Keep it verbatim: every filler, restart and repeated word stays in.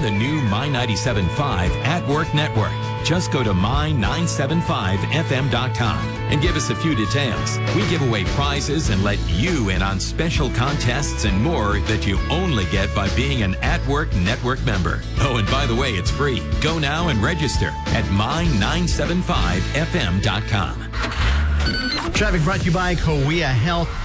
the new My ninety-seven point five At Work Network. Just go to my nine seven five f m dot com and give us a few details. We give away prizes and let you in on special contests and more that you only get by being an At Work Network member. Oh, and by the way, it's free. Go now and register at my nine seven five f m dot com. Traffic brought to you by Kowea Health.